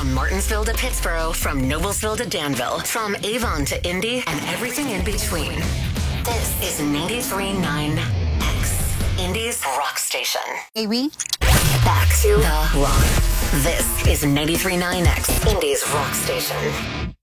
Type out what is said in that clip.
From Martinsville to Pittsburgh, from Noblesville to Danville, from Avon to Indy, and everything in between. This is 93.9X, Indy's rock station. Baby. Back to the rock. This is 93.9X, Indy's rock station.